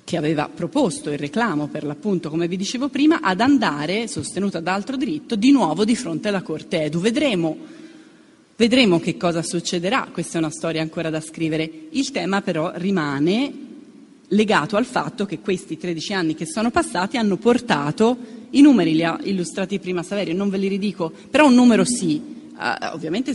che aveva proposto il reclamo, per l'appunto, come vi dicevo prima, ad andare, sostenuta da altro diritto, di nuovo di fronte alla Corte Edu. Vedremo che cosa succederà, questa è una storia ancora da scrivere. Il tema però rimane legato al fatto che questi 13 anni che sono passati hanno portato, i numeri li ha illustrati prima Saverio, non ve li ridico, però un numero sì, ovviamente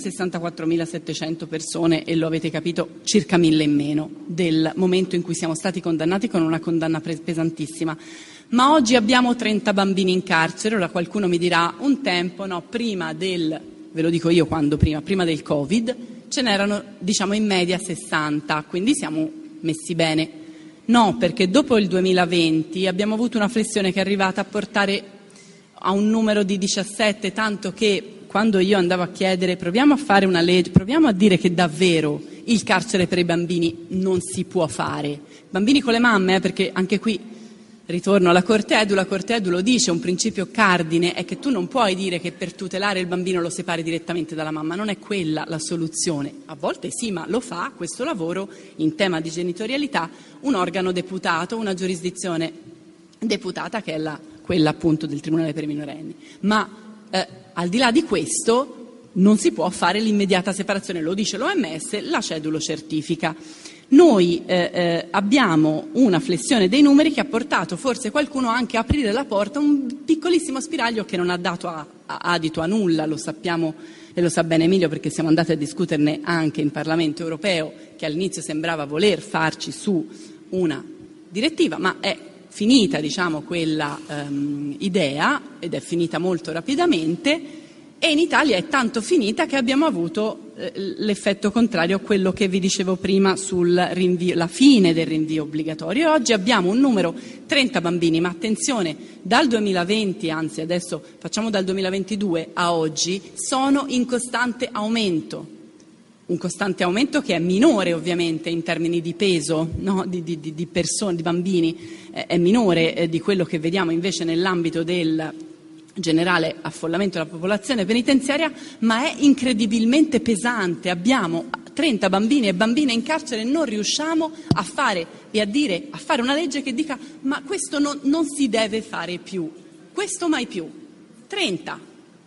64.700 persone, e lo avete capito, circa 1.000 in meno del momento in cui siamo stati condannati, con una condanna pesantissima. Ma oggi abbiamo 30 bambini in carcere. Ora qualcuno mi dirà, un tempo, no, prima del, ve lo dico io quando prima del Covid, ce n'erano diciamo in media 60, quindi siamo messi bene. No, perché dopo il 2020 abbiamo avuto una flessione che è arrivata a portare a un numero di 17, tanto che quando io andavo a chiedere proviamo a fare una legge, proviamo a dire che davvero il carcere per i bambini non si può fare. Bambini con le mamme, perché anche qui ritorno alla Corte Edu, la Corte Edu lo dice, un principio cardine è che tu non puoi dire che per tutelare il bambino lo separi direttamente dalla mamma, non è quella la soluzione. A volte sì, ma lo fa questo lavoro in tema di genitorialità un organo deputato, una giurisdizione deputata che è quella appunto del Tribunale per i minorenni. Ma al di là di questo non si può fare l'immediata separazione, lo dice l'OMS, la CEDU lo certifica. Noi abbiamo una flessione dei numeri che ha portato forse qualcuno anche a aprire la porta a un piccolissimo spiraglio che non ha dato adito a nulla, lo sappiamo e lo sa bene Emilio perché siamo andati a discuterne anche in Parlamento europeo, che all'inizio sembrava voler farci su una direttiva, ma è finita diciamo quella idea, ed è finita molto rapidamente, e in Italia è tanto finita che abbiamo avuto l'effetto contrario a quello che vi dicevo prima sul rinvio, la fine del rinvio obbligatorio. E oggi abbiamo un numero 30 bambini, ma attenzione, dal 2020, anzi adesso facciamo dal 2022 a oggi, sono in costante aumento. Un costante aumento che è minore ovviamente in termini di peso, no? di persone, di bambini, è minore di quello che vediamo invece nell'ambito del generale affollamento della popolazione penitenziaria, ma è incredibilmente pesante. Abbiamo 30 bambini e bambine in carcere e non riusciamo a fare una legge che dica ma questo non si deve fare più, questo mai più. 30,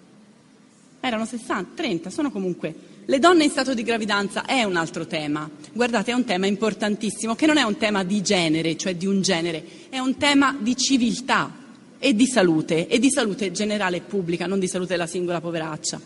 erano 60, 30, sono comunque. Le donne in stato di gravidanza è un altro tema, guardate, è un tema importantissimo, che non è un tema di genere, cioè di un genere, è un tema di civiltà e di salute generale e pubblica, non di salute della singola poveraccia.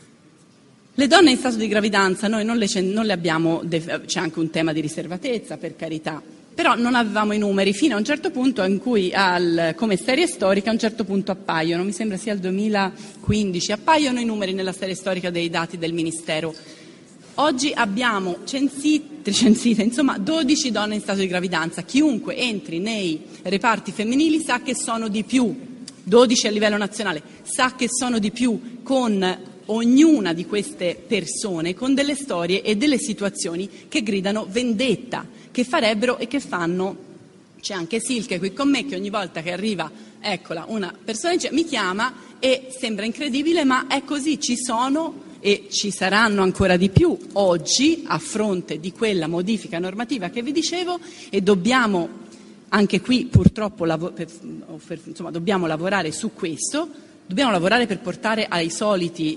Le donne in stato di gravidanza noi non le abbiamo, c'è anche un tema di riservatezza per carità, però non avevamo i numeri fino a un certo punto in cui come serie storica a un certo punto appaiono, mi sembra sia il 2015, appaiono i numeri nella serie storica dei dati del Ministero. Oggi abbiamo censite, insomma, 12 donne in stato di gravidanza. Chiunque entri nei reparti femminili sa che sono di più, 12 a livello nazionale, sa che sono di più, con ognuna di queste persone con delle storie e delle situazioni che gridano vendetta, che farebbero e che fanno. C'è anche Silke qui con me che ogni volta che arriva, eccola, una persona mi chiama e sembra incredibile, ma è così, ci sono e ci saranno ancora di più oggi a fronte di quella modifica normativa che vi dicevo, e dobbiamo anche qui purtroppo dobbiamo lavorare su questo, dobbiamo lavorare per portare nei soliti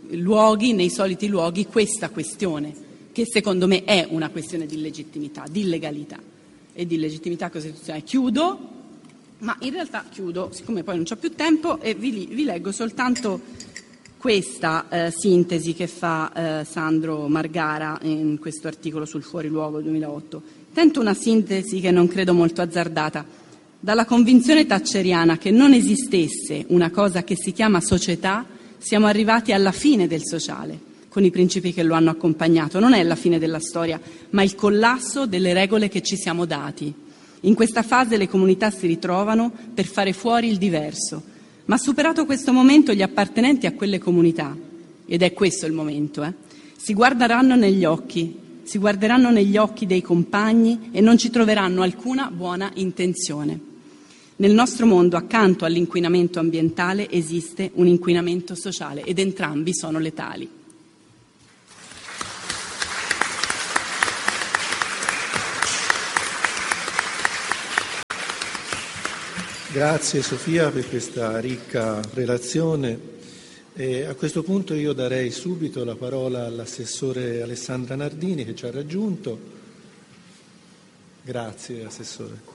luoghi questa questione, che secondo me è una questione di legittimità, di legalità e di legittimità costituzionale. Chiudo, ma in realtà siccome poi non c'ho più tempo, e vi leggo soltanto questa sintesi che fa Sandro Margara in questo articolo sul Fuoriluogo 2008. Tento una sintesi che non credo molto azzardata. Dalla convinzione thatcheriana che non esistesse una cosa che si chiama società, siamo arrivati alla fine del sociale, con i principi che lo hanno accompagnato. Non è la fine della storia, ma il collasso delle regole che ci siamo dati. In questa fase le comunità si ritrovano per fare fuori il diverso. Ma superato questo momento, gli appartenenti a quelle comunità, ed è questo il momento, si guarderanno negli occhi dei compagni e non ci troveranno alcuna buona intenzione. Nel nostro mondo, accanto all'inquinamento ambientale, esiste un inquinamento sociale ed entrambi sono letali. Grazie Sofia per questa ricca relazione. A questo punto io darei subito la parola all'assessore Alessandra Nardini che ci ha raggiunto. Grazie Assessore.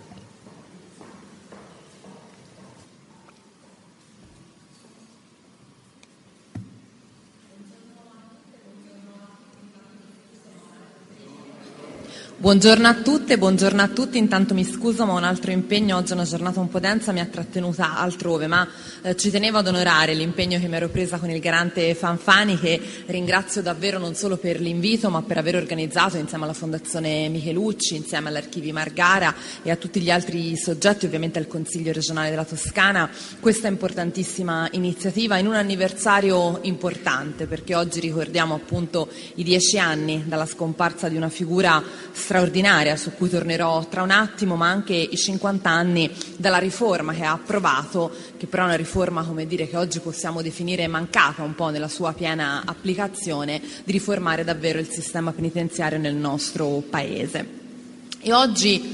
Buongiorno a tutte, buongiorno a tutti. Intanto mi scuso, ma ho un altro impegno. Oggi è una giornata un po' densa, mi ha trattenuta altrove, ma ci tenevo ad onorare l'impegno che mi ero presa con il garante Fanfani, che ringrazio davvero non solo per l'invito, ma per aver organizzato insieme alla Fondazione Michelucci, insieme all'Archivi Margara e a tutti gli altri soggetti, ovviamente al Consiglio regionale della Toscana, questa importantissima iniziativa in un anniversario importante, perché oggi ricordiamo appunto i 10 anni dalla scomparsa di una figura straordinaria, su cui tornerò tra un attimo, ma anche i 50 anni dalla riforma che ha approvato, che però è una riforma, come dire, che oggi possiamo definire mancata un po' nella sua piena applicazione, di riformare davvero il sistema penitenziario nel nostro Paese. E oggi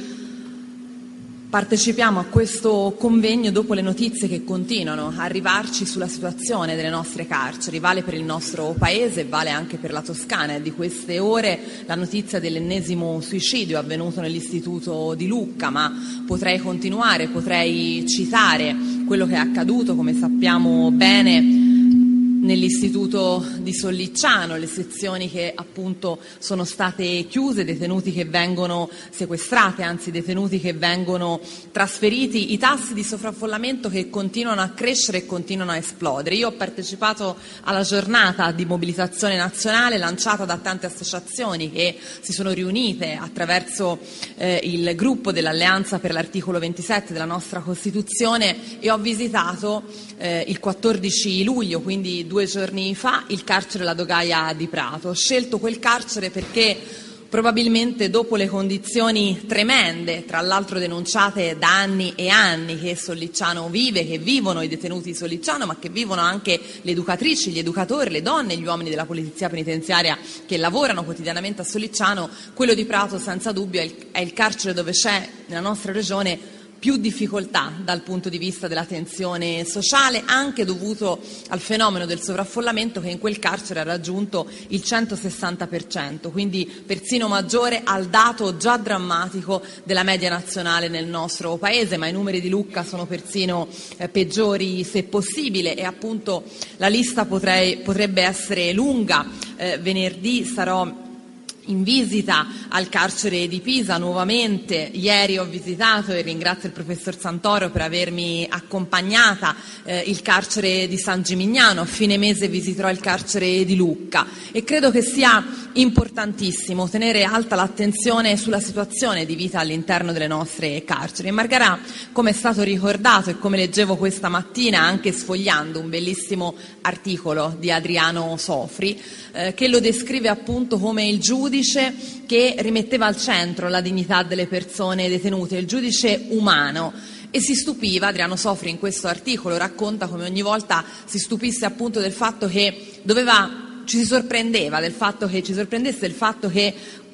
partecipiamo a questo convegno dopo le notizie che continuano a arrivarci sulla situazione delle nostre carceri. Vale per il nostro Paese, vale anche per la Toscana. È di queste ore la notizia dell'ennesimo suicidio avvenuto nell'istituto di Lucca, ma potrei continuare, potrei citare quello che è accaduto, come sappiamo bene, nell'istituto di Sollicciano, le sezioni che appunto sono state chiuse, detenuti che vengono sequestrati, anzi detenuti che vengono trasferiti, i tassi di sovraffollamento che continuano a crescere e continuano a esplodere. Io ho partecipato alla giornata di mobilitazione nazionale lanciata da tante associazioni che si sono riunite attraverso il gruppo dell'Alleanza per l'articolo 27 della nostra Costituzione, e ho visitato il 14 luglio, quindi 2 giorni fa, il carcere La Dogaia di Prato. Ho scelto quel carcere perché probabilmente dopo le condizioni tremende, tra l'altro denunciate da anni e anni, che Sollicciano vive, che vivono i detenuti di Sollicciano, ma che vivono anche le educatrici, gli educatori, le donne e gli uomini della polizia penitenziaria che lavorano quotidianamente a Sollicciano, quello di Prato senza dubbio è il carcere dove c'è nella nostra regione più difficoltà dal punto di vista della tensione sociale, anche dovuto al fenomeno del sovraffollamento che in quel carcere ha raggiunto il 160%, quindi persino maggiore al dato già drammatico della media nazionale nel nostro Paese, ma i numeri di Lucca sono persino peggiori se possibile, e appunto la lista potrebbe essere lunga. Venerdì sarò in visita al carcere di Pisa nuovamente. Ieri ho visitato, e ringrazio il professor Santoro per avermi accompagnata, il carcere di San Gimignano. A fine mese visiterò il carcere di Lucca, e credo che sia importantissimo tenere alta l'attenzione sulla situazione di vita all'interno delle nostre carceri. E Margara, come è stato ricordato e come leggevo questa mattina anche sfogliando un bellissimo articolo di Adriano Sofri, che lo descrive appunto come il giudice che rimetteva al centro la dignità delle persone detenute, il giudice umano. E si stupiva, Adriano Sofri in questo articolo racconta come ogni volta si stupisse appunto del fatto che ci sorprendesse del fatto che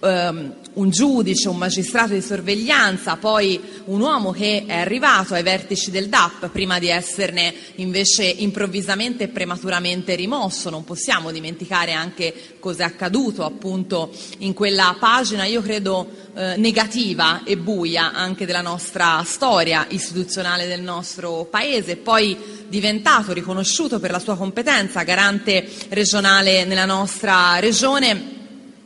un giudice, un magistrato di sorveglianza, poi un uomo che è arrivato ai vertici del DAP prima di esserne invece improvvisamente e prematuramente rimosso. Non possiamo dimenticare anche cosa è accaduto appunto in quella pagina, io credo negativa e buia anche della nostra storia istituzionale del nostro Paese, poi diventato, riconosciuto per la sua competenza, garante regionale nella nostra regione.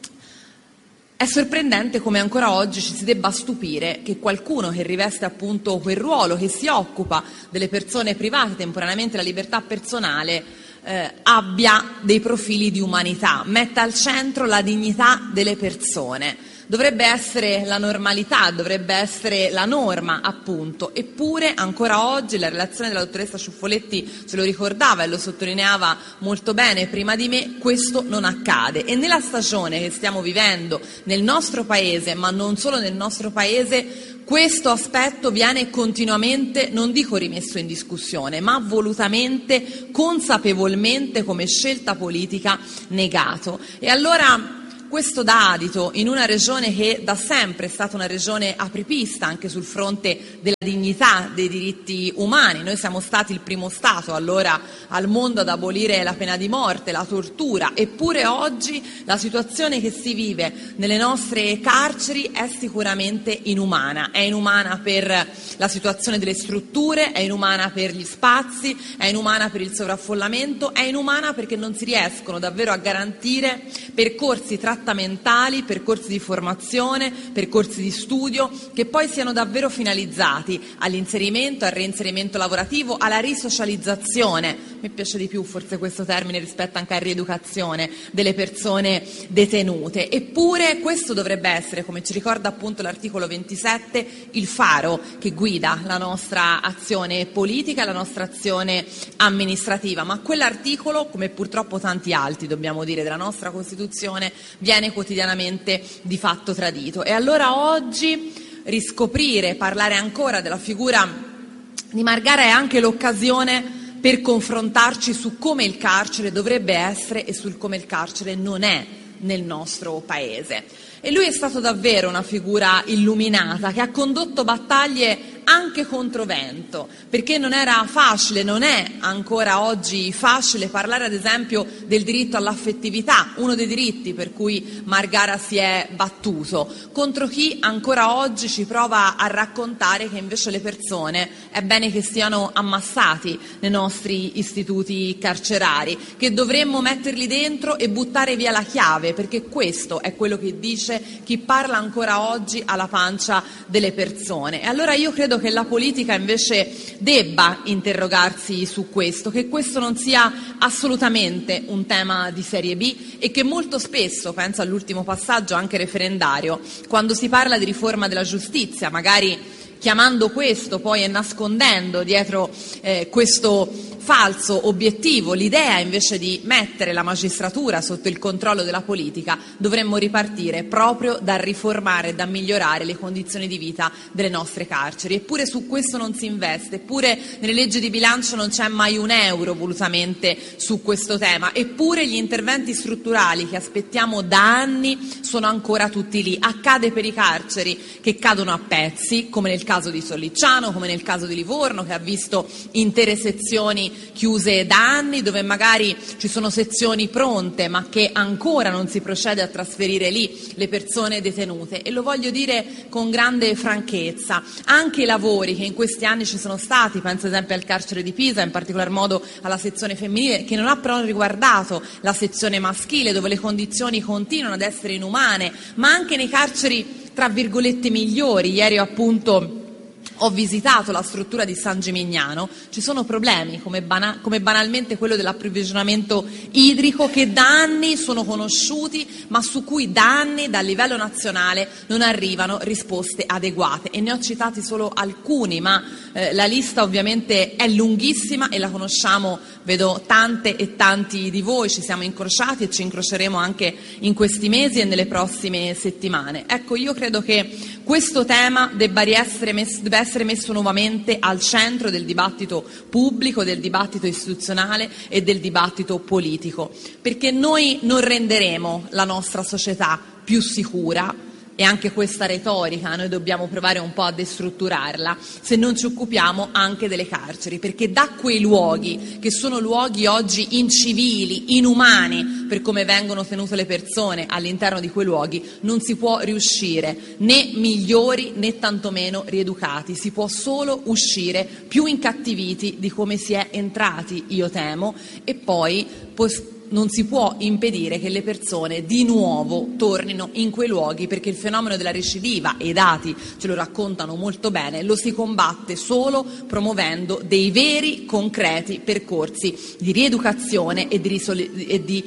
È sorprendente come ancora oggi ci si debba stupire che qualcuno che riveste appunto quel ruolo, che si occupa delle persone private temporaneamente della libertà personale, abbia dei profili di umanità, metta al centro la dignità delle persone. Dovrebbe essere la normalità, dovrebbe essere la norma, appunto. Eppure, ancora oggi, la relazione della dottoressa Ciuffoletti ce lo ricordava e lo sottolineava molto bene prima di me, questo non accade. E nella stagione che stiamo vivendo nel nostro Paese, ma non solo nel nostro Paese, questo aspetto viene continuamente, non dico rimesso in discussione, ma volutamente, consapevolmente, come scelta politica, negato. E allora questo dà adito in una regione che da sempre è stata una regione apripista anche sul fronte della dignità dei diritti umani. Noi siamo stati il primo Stato allora al mondo ad abolire la pena di morte, la tortura, eppure oggi la situazione che si vive nelle nostre carceri è sicuramente inumana. È inumana per la situazione delle strutture, è inumana per gli spazi, è inumana per il sovraffollamento, è inumana perché non si riescono davvero a garantire percorsi trattamentali, percorsi di formazione, percorsi di studio che poi siano davvero finalizzati all'inserimento, al reinserimento lavorativo, alla risocializzazione. Mi piace di più forse questo termine rispetto anche a rieducazione delle persone detenute. Eppure questo dovrebbe essere, come ci ricorda appunto l'articolo 27, il faro che guida la nostra azione politica, la nostra azione amministrativa, ma quell'articolo, come purtroppo tanti altri dobbiamo dire della nostra Costituzione, viene quotidianamente di fatto tradito. E allora oggi riscoprire, parlare ancora della figura di Margara è anche l'occasione per confrontarci su come il carcere dovrebbe essere e sul come il carcere non è nel nostro paese. E lui è stato davvero una figura illuminata che ha condotto battaglie anche contro vento, perché non era facile, non è ancora oggi facile parlare ad esempio del diritto all'affettività, uno dei diritti per cui Margara si è battuto, contro chi ancora oggi ci prova a raccontare che invece le persone è bene che siano ammassati nei nostri istituti carcerari, che dovremmo metterli dentro e buttare via la chiave, perché questo è quello che dice chi parla ancora oggi alla pancia delle persone. E allora io credo che la politica invece debba interrogarsi su questo, che questo non sia assolutamente un tema di serie B e che molto spesso, penso all'ultimo passaggio anche referendario, quando si parla di riforma della giustizia, magari chiamando questo poi e nascondendo dietro questo falso obiettivo l'idea invece di mettere la magistratura sotto il controllo della politica, dovremmo ripartire proprio dal riformare, da migliorare le condizioni di vita delle nostre carceri. Eppure su questo non si investe, eppure nelle leggi di bilancio non c'è mai un euro volutamente su questo tema, eppure gli interventi strutturali che aspettiamo da anni sono ancora tutti lì. Accade per i carceri che cadono a pezzi, come nel caso di Sollicciano, come nel caso di Livorno, che ha visto intere sezioni chiuse da anni, dove magari ci sono sezioni pronte ma che ancora non si procede a trasferire lì le persone detenute. E lo voglio dire con grande franchezza, anche i lavori che in questi anni ci sono stati, penso ad esempio al carcere di Pisa, in particolar modo alla sezione femminile, che non ha però riguardato la sezione maschile, dove le condizioni continuano ad essere inumane, ma anche nei carceri tra virgolette migliori. Ieri appunto ho visitato la struttura di San Gimignano, ci sono problemi come banalmente quello dell'approvvigionamento idrico che da anni sono conosciuti ma su cui da anni dal livello nazionale non arrivano risposte adeguate, e ne ho citati solo alcuni, ma la lista ovviamente è lunghissima e la conosciamo, vedo tante e tanti di voi, ci siamo incrociati e ci incroceremo anche in questi mesi e nelle prossime settimane. Ecco, io credo che questo tema debba essere messo nuovamente al centro del dibattito pubblico, del dibattito istituzionale e del dibattito politico, perché noi non renderemo la nostra società più sicura, e anche questa retorica noi dobbiamo provare un po' a destrutturarla, se non ci occupiamo anche delle carceri, perché da quei luoghi, che sono luoghi oggi incivili, inumani, per come vengono tenute le persone all'interno di quei luoghi, non si può riuscire né migliori né tantomeno rieducati, si può solo uscire più incattiviti di come si è entrati, io temo, e poi non si può impedire che le persone di nuovo tornino in quei luoghi, perché il fenomeno della recidiva, e i dati ce lo raccontano molto bene, lo si combatte solo promuovendo dei veri, concreti percorsi di rieducazione e di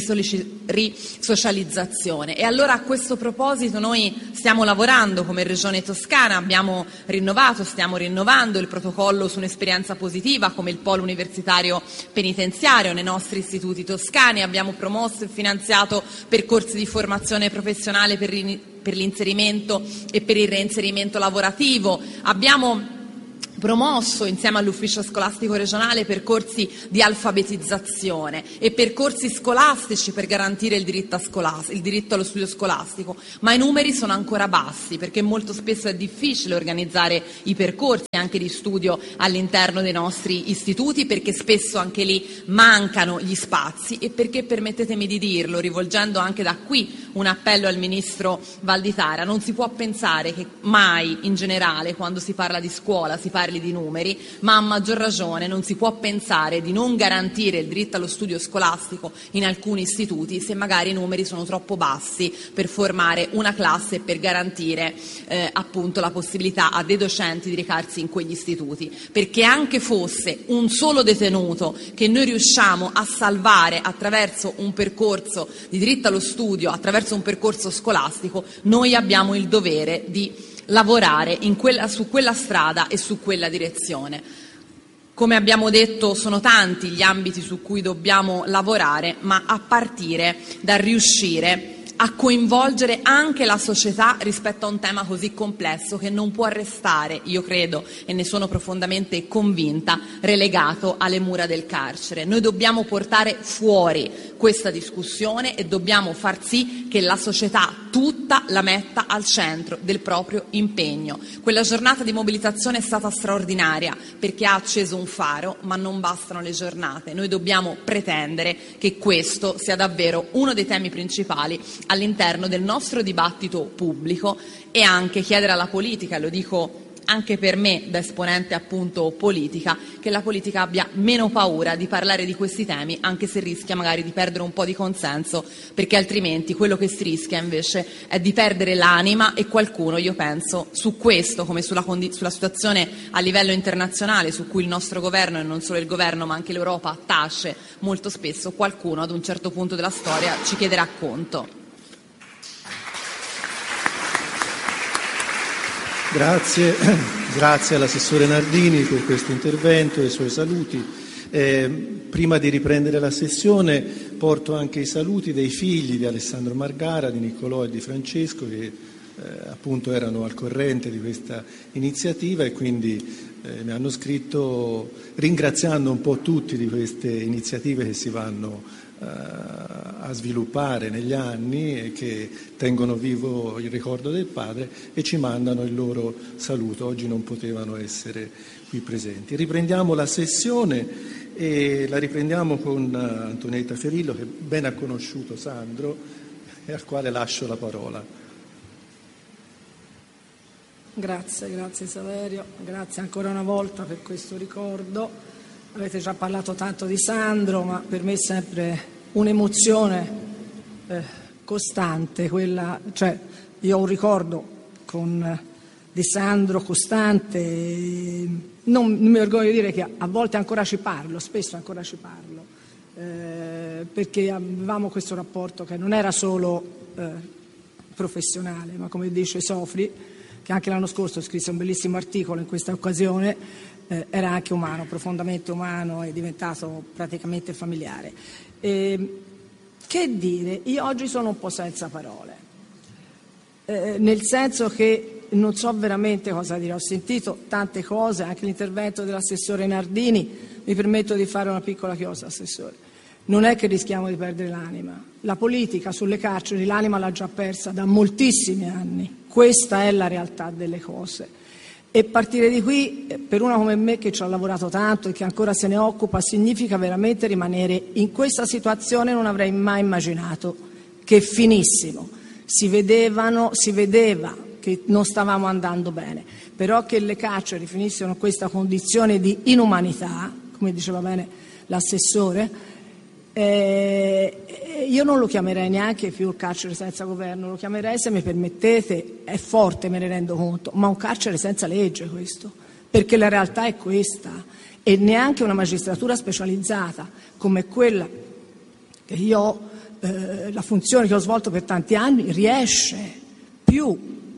risocializzazione. E allora a questo proposito noi stiamo lavorando come Regione Toscana, stiamo rinnovando il protocollo su un'esperienza positiva come il polo universitario penitenziario nei nostri istituti toscani. Abbiamo promosso e finanziato percorsi di formazione professionale per l'inserimento e per il reinserimento lavorativo. Abbiamo promosso insieme all'ufficio scolastico regionale percorsi di alfabetizzazione e percorsi scolastici per garantire il diritto allo studio scolastico, ma i numeri sono ancora bassi perché molto spesso è difficile organizzare i percorsi anche di studio all'interno dei nostri istituti, perché spesso anche lì mancano gli spazi e perché, permettetemi di dirlo, rivolgendo anche da qui un appello al Ministro Valditara, non si può pensare che mai in generale quando si parla di scuola si parli di numeri, ma a maggior ragione non si può pensare di non garantire il diritto allo studio scolastico in alcuni istituti se magari i numeri sono troppo bassi per formare una classe e per garantire appunto la possibilità a dei docenti di recarsi in quegli istituti, perché anche fosse un solo detenuto che noi riusciamo a salvare attraverso un percorso di diritto allo studio, attraverso un percorso scolastico, noi abbiamo il dovere di lavorare su quella strada e su quella direzione. Come abbiamo detto, sono tanti gli ambiti su cui dobbiamo lavorare, ma a partire dal riuscire a coinvolgere anche la società rispetto a un tema così complesso che non può restare, io credo, e ne sono profondamente convinta, relegato alle mura del carcere. Noi dobbiamo portare fuori questa discussione e dobbiamo far sì che la società tutta la metta al centro del proprio impegno. Quella giornata di mobilitazione è stata straordinaria perché ha acceso un faro, ma non bastano le giornate. Noi dobbiamo pretendere che questo sia davvero uno dei temi principali all'interno del nostro dibattito pubblico e anche chiedere alla politica, e lo dico anche per me da esponente appunto politica, che la politica abbia meno paura di parlare di questi temi, anche se rischia magari di perdere un po' di consenso, perché altrimenti quello che si rischia invece è di perdere l'anima e qualcuno, io penso, su questo come sulla situazione a livello internazionale su cui il nostro governo e non solo il governo ma anche l'Europa tace molto spesso, qualcuno ad un certo punto della storia ci chiederà conto. Grazie all'assessore Nardini per questo intervento e i suoi saluti. Prima di riprendere la sessione porto anche i saluti dei figli di Alessandro Margara, di Niccolò e di Francesco che appunto erano al corrente di questa iniziativa e quindi mi hanno scritto ringraziando un po' tutti di queste iniziative che si vanno a sviluppare negli anni e che tengono vivo il ricordo del padre e ci mandano il loro saluto. Oggi non potevano essere qui presenti. Riprendiamo la sessione e la riprendiamo con Antonietta Ferillo che ben ha conosciuto Sandro e al quale lascio la parola. Grazie Saverio, grazie ancora una volta per questo ricordo. Avete già parlato tanto di Sandro, ma per me è sempre un'emozione costante, io ho un ricordo di Sandro costante, non mi vergogno di dire che a volte ancora ci parlo, spesso ancora ci parlo, perché avevamo questo rapporto che non era solo professionale, ma come dice Sofri, che anche l'anno scorso scrisse un bellissimo articolo in questa occasione, era anche umano, profondamente umano, è diventato praticamente familiare. Che dire, io oggi sono un po' senza parole, nel senso che non so veramente cosa dire, ho sentito tante cose, anche l'intervento dell'assessore Nardini, mi permetto di fare una piccola chiosa, assessore. Non è che rischiamo di perdere l'anima, la politica sulle carceri l'anima l'ha già persa da moltissimi anni, questa è la realtà delle cose. E partire di qui, per una come me che ci ha lavorato tanto e che ancora se ne occupa, significa veramente rimanere in questa situazione. Non avrei mai immaginato che finissimo. Si vedeva che non stavamo andando bene, però che le carceri finissero in questa condizione di inumanità, come diceva bene l'assessore, io non lo chiamerei neanche più il carcere senza governo, lo chiamerei, se mi permettete, è forte, me ne rendo conto, ma un carcere senza legge questo, perché la realtà è questa e neanche una magistratura specializzata come quella che io ho, la funzione che ho svolto per tanti anni, riesce più,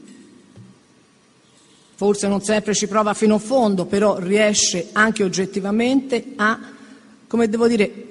forse non sempre ci prova fino in fondo, però riesce anche oggettivamente a, come devo dire,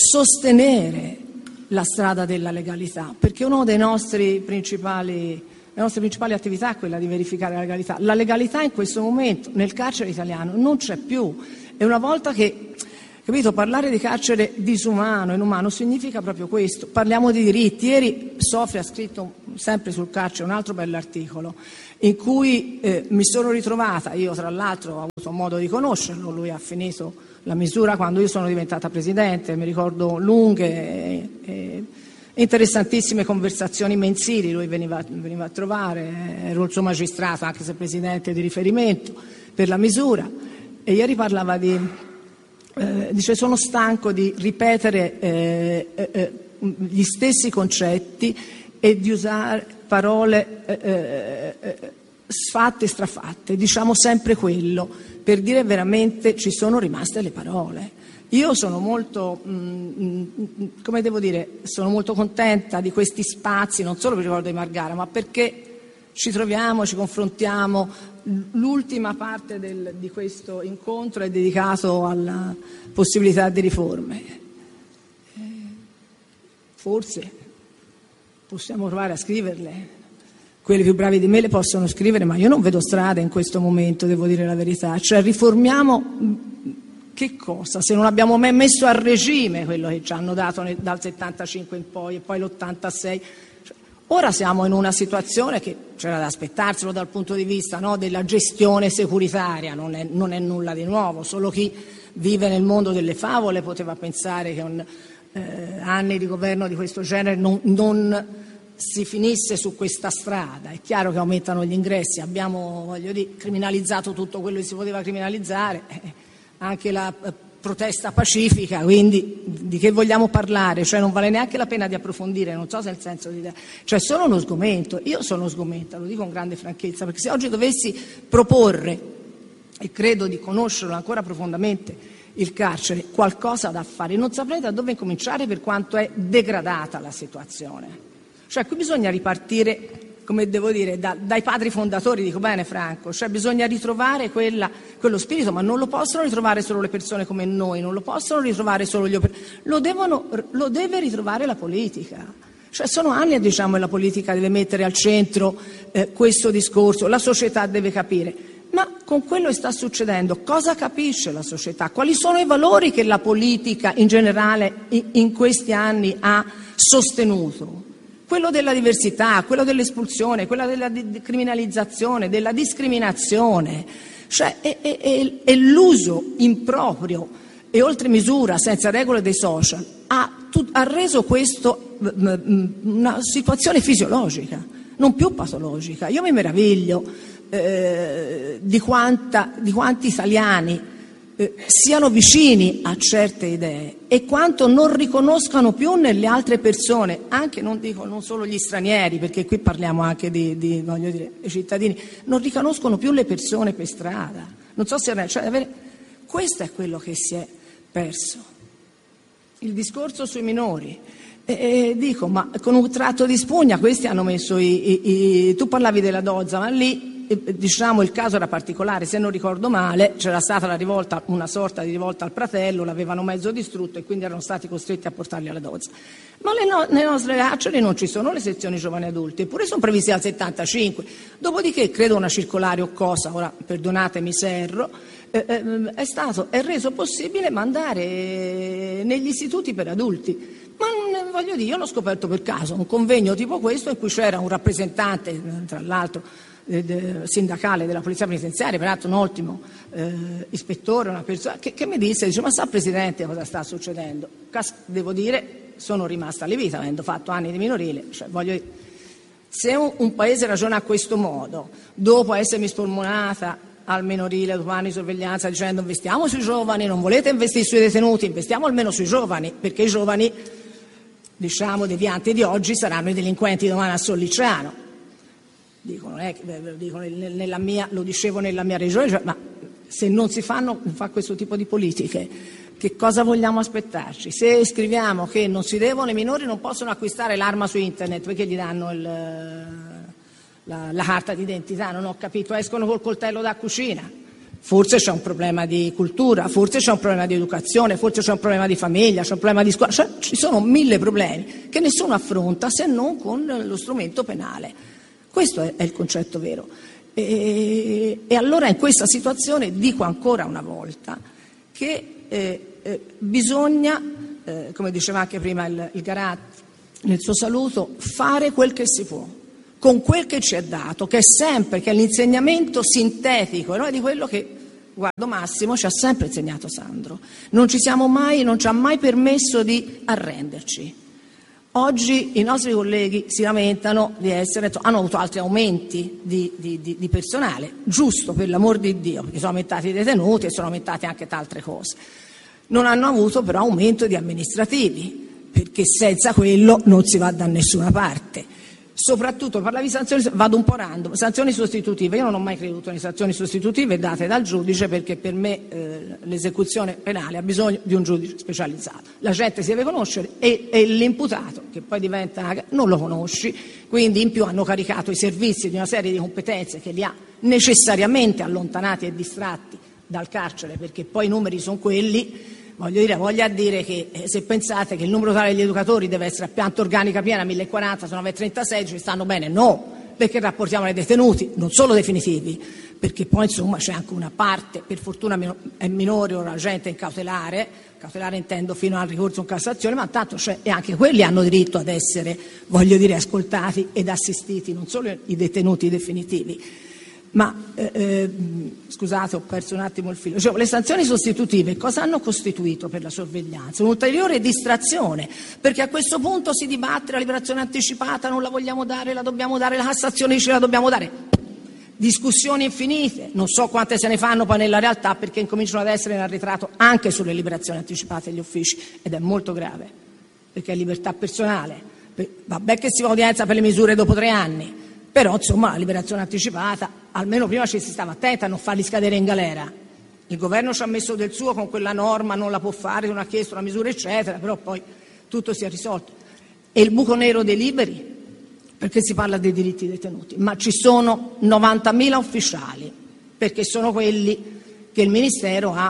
sostenere la strada della legalità, perché uno dei nostri principali le nostre principali attività è quella di verificare la legalità. La legalità in questo momento nel carcere italiano non c'è più. E una volta che, capito, parlare di carcere disumano, inumano, significa proprio questo. Parliamo di diritti. Ieri Sofri ha scritto sempre sul carcere un altro bell'articolo in cui mi sono ritrovata, io tra l'altro ho avuto modo di conoscerlo, lui ha finito la misura quando io sono diventata presidente, mi ricordo lunghe e interessantissime conversazioni mensili, lui veniva a trovare, ero il suo magistrato anche se presidente di riferimento per la misura, e ieri parlava dice sono stanco di ripetere gli stessi concetti e di usare parole sfatte e strafatte, diciamo sempre quello, per dire veramente ci sono rimaste le parole. Io sono molto, come devo dire, sono molto contenta di questi spazi, non solo per il ricordo di Margara, ma perché ci troviamo, ci confrontiamo. L'ultima parte di questo incontro è dedicato alla possibilità di riforme. Forse possiamo provare a scriverle. Quelli più bravi di me le possono scrivere, ma io non vedo strada in questo momento, devo dire la verità. Cioè riformiamo che cosa? Se non abbiamo mai messo a regime quello che ci hanno dato dal 75 in poi e poi l'86. Ora siamo in una situazione che c'era da aspettarselo dal punto di vista, no, della gestione securitaria, non è nulla di nuovo, solo chi vive nel mondo delle favole poteva pensare che con anni di governo di questo genere non si finisse su questa strada. È chiaro che aumentano gli ingressi, abbiamo, voglio dire, criminalizzato tutto quello che si poteva criminalizzare, anche la protesta pacifica, quindi di che vogliamo parlare? Cioè non vale neanche la pena di approfondire, non so se è il senso di... Cioè sono uno sgomento, io sono sgomenta, lo dico con grande franchezza, perché se oggi dovessi proporre, e credo di conoscerlo ancora profondamente, il carcere, qualcosa da fare, non saprei da dove cominciare per quanto è degradata la situazione. Cioè qui bisogna ripartire, come devo dire, dai padri fondatori, dico bene Franco, cioè bisogna ritrovare quello spirito, ma non lo possono ritrovare solo le persone come noi, non lo possono ritrovare solo gli operatori, lo deve ritrovare la politica. Cioè sono anni, diciamo, che la politica deve mettere al centro questo discorso, la società deve capire. Ma con quello che sta succedendo, cosa capisce la società? Quali sono i valori che la politica in generale in questi anni ha sostenuto? Quello della diversità, quello dell'espulsione, quella della criminalizzazione, della discriminazione, cioè è l'uso improprio e oltre misura, senza regole dei social, ha reso questo una situazione fisiologica, non più patologica. Io mi meraviglio di quanti italiani siano vicini a certe idee e quanto non riconoscano più nelle altre persone, anche non solo gli stranieri, perché qui parliamo anche di voglio dire, dei cittadini, non riconoscono più le persone per strada. Non so se questo è quello che si è perso. Il discorso sui minori. Dico, ma con un tratto di spugna questi hanno messo tu parlavi della Dozza, ma lì diciamo il caso era particolare, se non ricordo male c'era stata la rivolta, una sorta di rivolta al Pratello, l'avevano mezzo distrutto e quindi erano stati costretti a portarli alla Dozza. Ma nelle nostre carceri non ci sono le sezioni giovani adulti, eppure sono previste al 75. Dopodiché credo una circolare o cosa, ora perdonatemi se erro, è reso possibile mandare negli istituti per adulti. Ma voglio dire, io l'ho scoperto per caso, un convegno tipo questo in cui c'era un rappresentante, tra l'altro sindacale della polizia penitenziaria, peraltro un ottimo ispettore, una persona che mi dice, ma sa Presidente cosa sta succedendo? Devo dire, sono rimasta allibita avendo fatto anni di minorile, cioè, voglio dire, se un paese ragiona a questo modo, dopo essermi spolmonata al minorile, dopo anni di sorveglianza, dicendo investiamo sui giovani, non volete investire sui detenuti, investiamo almeno sui giovani, perché i giovani, diciamo, devianti di oggi saranno i delinquenti domani a Sollicciano. Dicono, lo dicevo nella mia regione, cioè, ma se non si fa questo tipo di politiche, che cosa vogliamo aspettarci? Se scriviamo che i minori non possono acquistare l'arma su internet perché gli danno la carta d'identità, non ho capito, escono col coltello da cucina. Forse c'è un problema di cultura, forse c'è un problema di educazione, forse c'è un problema di famiglia, c'è un problema di scuola, cioè ci sono 1000 problemi che nessuno affronta se non con lo strumento penale. Questo è il concetto vero. E allora in questa situazione dico ancora una volta che bisogna, come diceva anche prima il Garatti nel suo saluto, fare quel che si può, con quel che ci è dato, che è l'insegnamento sintetico, no? Di quello che, guardo Massimo, ci ha sempre insegnato Sandro. Non ci ha mai permesso di arrenderci. Oggi i nostri colleghi si lamentano hanno avuto altri aumenti di personale, giusto, per l'amor di Dio, perché sono aumentati i detenuti e sono aumentate anche altre cose. Non hanno avuto però aumento di amministrativi, perché senza quello non si va da nessuna parte. Soprattutto parlavi di sanzioni, vado un po' random, sanzioni sostitutive. Io non ho mai creduto in sanzioni sostitutive date dal giudice, perché per me l'esecuzione penale ha bisogno di un giudice specializzato. La gente si deve conoscere e l'imputato, che poi diventa, non lo conosci, quindi in più hanno caricato i servizi di una serie di competenze che li ha necessariamente allontanati e distratti dal carcere, perché poi i numeri sono quelli. Voglio a dire che se pensate che il numero totale degli educatori deve essere a pianta organica piena 1040, sono 936, ci stanno bene? No, perché rapportiamo ai detenuti, non solo definitivi, perché poi insomma c'è anche una parte, per fortuna è minore ora la gente in cautelare intendo fino al ricorso in Cassazione, ma tanto c'è, e anche quelli hanno diritto ad essere, ascoltati ed assistiti, non solo i detenuti definitivi. Ma scusate, ho perso un attimo il filo. Dicevo, le sanzioni sostitutive cosa hanno costituito per la sorveglianza? Un'ulteriore distrazione, perché a questo punto si dibatte la liberazione anticipata, non la vogliamo dare, la dobbiamo dare, la Cassazione dice la dobbiamo dare. Discussioni infinite, non so quante se ne fanno poi nella realtà, perché incominciano ad essere in arretrato anche sulle liberazioni anticipate degli uffici, ed è molto grave, perché è libertà personale. Vabbè che si va a udienza per le misure dopo 3 anni, però insomma la liberazione anticipata, almeno prima ci si stava attenta a non farli scadere in galera. Il governo ci ha messo del suo con quella norma, non la può fare, non ha chiesto una misura eccetera, però poi tutto si è risolto. E il buco nero dei liberi, perché si parla dei diritti dei detenuti, ma ci sono 90.000 ufficiali, perché sono quelli che il Ministero ha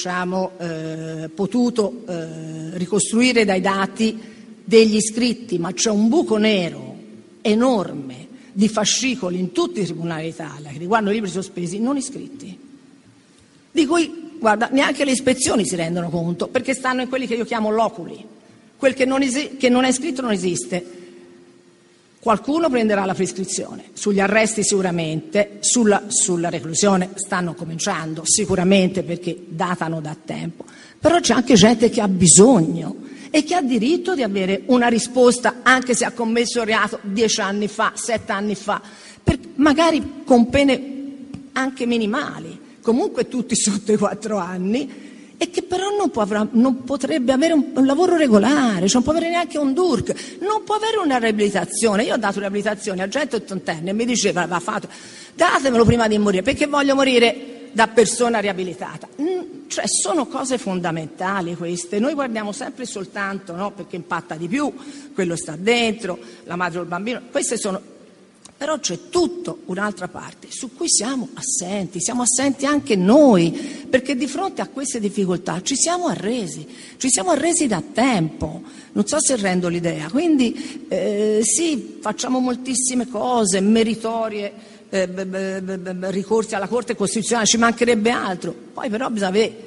potuto ricostruire dai dati degli iscritti, ma c'è un buco nero enorme di fascicoli in tutti i tribunali d'Italia che riguardano libri sospesi non iscritti, di cui, guarda, neanche le ispezioni si rendono conto, perché stanno in quelli che io chiamo loculi, quel che non è iscritto non esiste. Qualcuno prenderà la prescrizione, sugli arresti sicuramente, sulla reclusione stanno cominciando sicuramente, perché datano da tempo, però c'è anche gente che ha bisogno e che ha diritto di avere una risposta, anche se ha commesso il reato 10 anni fa, 7 anni fa, magari con pene anche minimali, comunque tutti sotto i 4 anni, e che però non potrebbe avere un lavoro regolare, cioè non può avere neanche un DURC, non può avere una riabilitazione. Io ho dato riabilitazione a gente ottantenne e mi diceva, va fatto, datemelo prima di morire, perché voglio morire da persona riabilitata. Cioè sono cose fondamentali queste. Noi guardiamo sempre soltanto, no, perché impatta di più, quello sta dentro, la madre o il bambino, queste sono. Però c'è tutta un'altra parte su cui siamo assenti anche noi, perché di fronte a queste difficoltà ci siamo arresi da tempo, non so se rendo l'idea. Quindi sì, facciamo moltissime cose meritorie, ricorsi alla Corte Costituzionale, ci mancherebbe altro, poi però bisogna vedere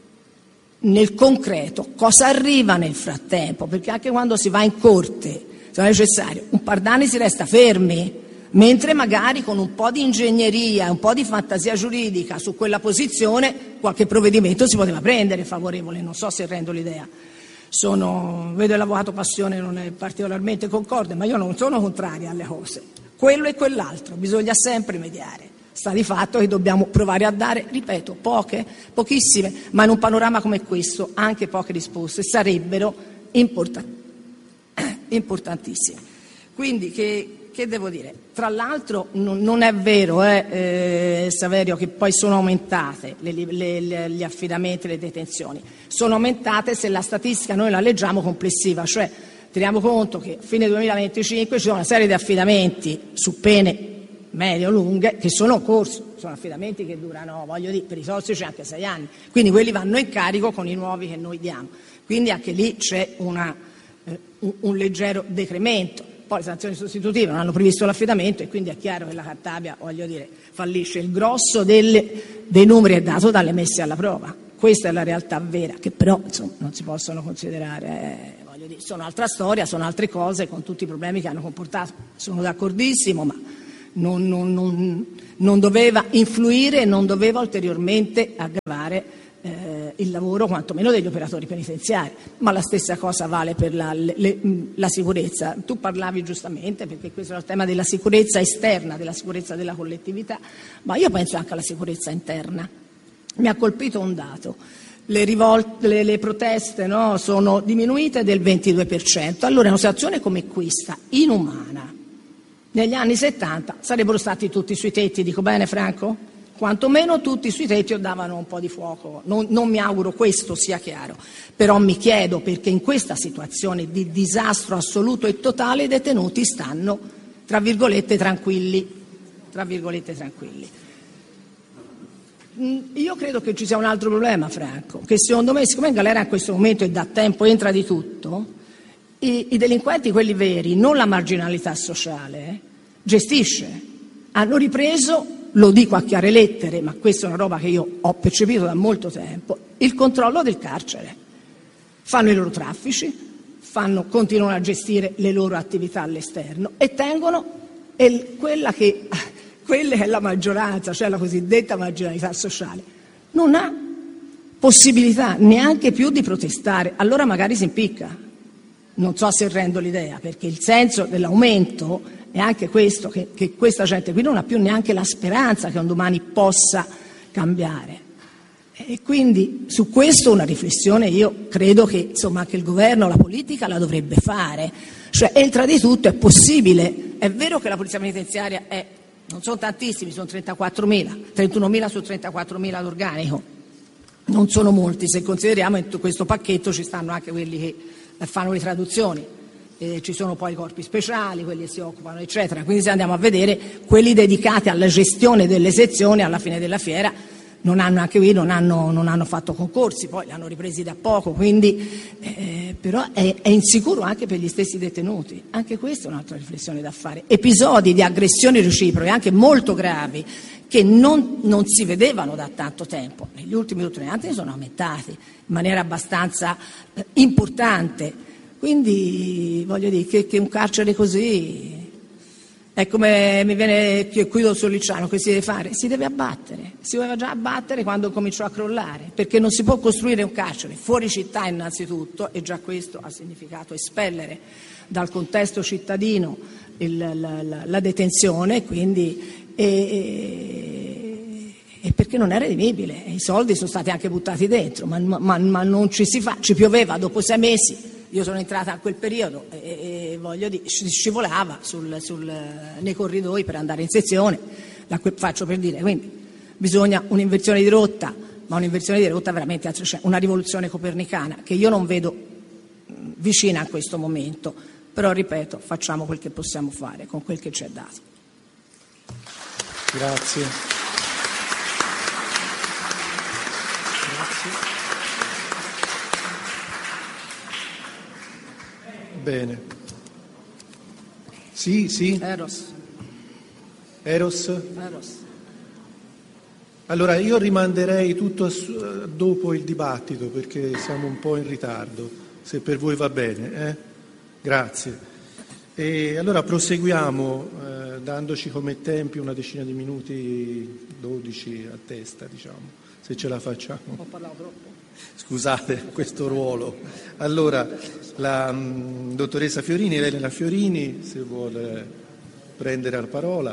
nel concreto cosa arriva nel frattempo, perché anche quando si va in corte, se è necessario, un par d'anni si resta fermi, mentre magari con un po' di ingegneria, un po' di fantasia giuridica su quella posizione qualche provvedimento si poteva prendere favorevole. Non so se rendo l'idea. Vedo l'avvocato Passione non è particolarmente concorde, ma io non sono contraria alle cose, quello e quell'altro, bisogna sempre mediare. Sta di fatto che dobbiamo provare a dare, ripeto, pochissime, ma in un panorama come questo anche poche risposte sarebbero importantissime. Quindi che devo dire? Tra l'altro non è vero, Saverio, che poi sono aumentate gli affidamenti e le detenzioni. Sono aumentate se la statistica noi la leggiamo complessiva, cioè teniamo conto che a fine 2025 ci sono una serie di affidamenti su pene medio-lunghe che sono in corso, sono affidamenti che durano, per i tossici anche 6 anni, quindi quelli vanno in carico con i nuovi che noi diamo. Quindi anche lì c'è un leggero decremento. Poi le sanzioni sostitutive non hanno previsto l'affidamento e quindi è chiaro che la Cartabia, voglio dire, fallisce. Il grosso dei numeri è dato dalle messe alla prova. Questa è la realtà vera, che però insomma, non si possono considerare, voglio dire, sono altra storia, sono altre cose con tutti i problemi che hanno comportato. Sono d'accordissimo, ma non doveva influire e non doveva ulteriormente aggravare il lavoro quantomeno degli operatori penitenziari, ma la stessa cosa vale per la sicurezza. Tu parlavi giustamente, perché questo è il tema della sicurezza esterna, della sicurezza della collettività, ma io penso anche alla sicurezza interna. Mi ha colpito un dato: le proteste, no, sono diminuite del 22%. Allora una situazione come questa, inumana, negli anni 70 sarebbero stati tutti sui tetti, dico bene Franco? Quantomeno tutti sui tetti davano un po' di fuoco. Non mi auguro questo sia chiaro, però mi chiedo perché in questa situazione di disastro assoluto e totale i detenuti stanno, tra virgolette, tranquilli. Io credo che ci sia un altro problema, Franco, che secondo me, siccome in galera in questo momento e da tempo entra di tutto, i delinquenti, quelli veri, non la marginalità sociale, gestisce. Hanno ripreso, lo dico a chiare lettere, ma questa è una roba che io ho percepito da molto tempo, il controllo del carcere. Fanno i loro traffici, continuano a gestire le loro attività all'esterno e tengono quella che è la maggioranza, cioè la cosiddetta marginalità sociale, non ha possibilità neanche più di protestare. Allora magari si impicca. Non so se rendo l'idea, perché il senso dell'aumento è anche questo, che questa gente qui non ha più neanche la speranza che un domani possa cambiare. E quindi su questo una riflessione io credo che insomma anche il governo, la politica la dovrebbe fare. Cioè entra di tutto, è possibile. È vero che la polizia penitenziaria non sono tantissimi, sono 34.000, 31.000 su 34.000 d'organico. Non sono molti, se consideriamo in questo pacchetto ci stanno anche quelli che fanno le traduzioni, ci sono poi i corpi speciali, quelli che si occupano eccetera, quindi se andiamo a vedere quelli dedicati alla gestione delle sezioni alla fine della fiera non hanno fatto concorsi, poi li hanno ripresi da poco, quindi però è insicuro anche per gli stessi detenuti. Anche questa è un'altra riflessione da fare. Episodi di aggressioni reciproche anche molto gravi che non si vedevano da tanto tempo, negli ultimi 2 o 3 anni sono aumentati in maniera abbastanza importante. Quindi voglio dire che un carcere così è come mi viene qui da Sollicciano, che si deve fare? Si deve abbattere, si doveva già abbattere quando cominciò a crollare, perché non si può costruire un carcere fuori città innanzitutto, e già questo ha significato espellere dal contesto cittadino la detenzione, quindi e perché non è redimibile, i soldi sono stati anche buttati dentro, ma non ci si fa. Ci pioveva dopo 6 mesi, io sono entrata a quel periodo e voglio dire, scivolava nei corridoi per andare in sezione, faccio per dire, quindi bisogna un'inversione di rotta, ma un'inversione di rotta veramente a 300, una rivoluzione copernicana che io non vedo vicina a questo momento, però ripeto, facciamo quel che possiamo fare con quel che ci è dato. Grazie. Bene. Sì. Eros. Allora io rimanderei tutto dopo il dibattito perché siamo un po' in ritardo, se per voi va bene. Grazie. E allora proseguiamo dandoci come tempi una decina di minuti, 12 a testa, diciamo, se ce la facciamo. Ho parlato troppo. Scusate questo ruolo. Allora, la dottoressa Fiorini, Elena Fiorini, se vuole prendere la parola.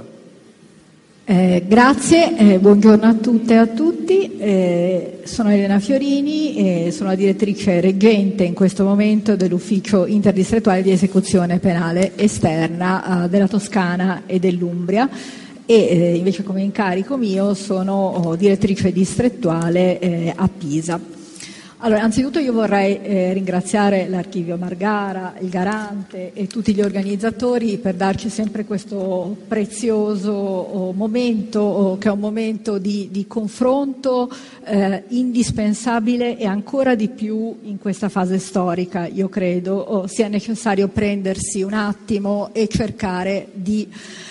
Grazie, buongiorno a tutte e a tutti. Sono Elena Fiorini, sono la direttrice reggente in questo momento dell'ufficio interdistrettuale di esecuzione penale esterna della Toscana e dell'Umbria e invece come incarico mio sono direttrice distrettuale a Pisa. Allora, anzitutto io vorrei ringraziare l'Archivio Margara, il Garante e tutti gli organizzatori per darci sempre questo prezioso momento, che è un momento di confronto indispensabile, e ancora di più in questa fase storica. Io credo sia necessario prendersi un attimo e cercare di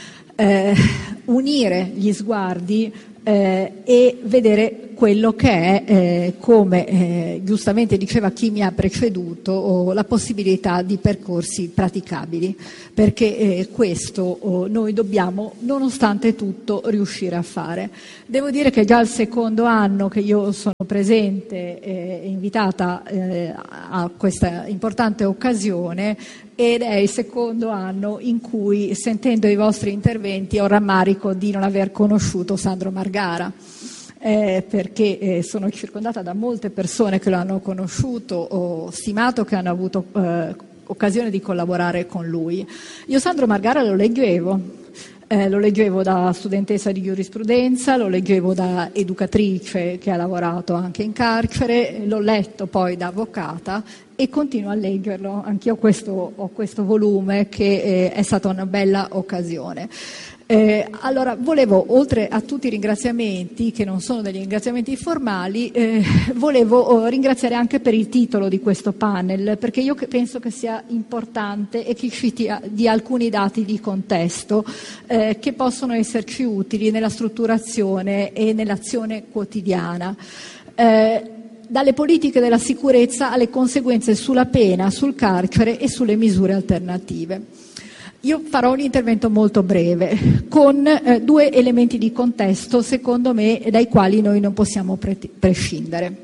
unire gli sguardi e vedere quello che è, come giustamente diceva chi mi ha preceduto, la possibilità di percorsi praticabili, perché questo noi dobbiamo, nonostante tutto, riuscire a fare. Devo dire che già il secondo anno che io sono presente e invitata a questa importante occasione, ed è il secondo anno in cui, sentendo i vostri interventi, ho rammarico di non aver conosciuto Sandro Margara, perché sono circondata da molte persone che lo hanno conosciuto o stimato, che hanno avuto occasione di collaborare con lui. Io Sandro Margara lo leggevo da studentessa di giurisprudenza, lo leggevo da educatrice che ha lavorato anche in carcere, l'ho letto poi da avvocata e continuo a leggerlo. Anch'io ho questo volume che è stata una bella occasione. Allora, volevo, oltre a tutti i ringraziamenti, che non sono degli ringraziamenti formali, volevo ringraziare anche per il titolo di questo panel, perché io penso che sia importante e che ci dia alcuni dati di contesto che possono esserci utili nella strutturazione e nell'azione quotidiana. Dalle politiche della sicurezza alle conseguenze sulla pena, sul carcere e sulle misure alternative. Io farò un intervento molto breve, con due elementi di contesto, secondo me, dai quali noi non possiamo prescindere.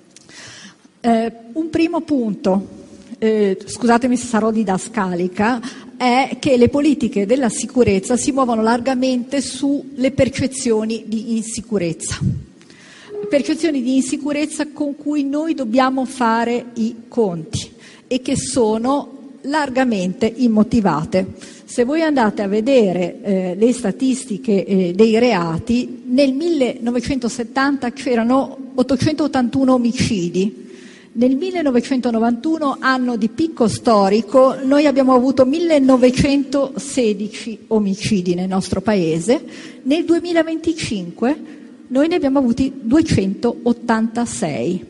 Un primo punto, scusatemi se sarò didascalica, è che le politiche della sicurezza si muovono largamente sulle percezioni di insicurezza. Percezioni di insicurezza con cui noi dobbiamo fare i conti e che sono largamente immotivate. Se voi andate a vedere le statistiche dei reati, nel 1970 c'erano 881 omicidi. Nel 1991, anno di picco storico, noi abbiamo avuto 1916 omicidi nel nostro paese. Nel 2025 noi ne abbiamo avuti 286.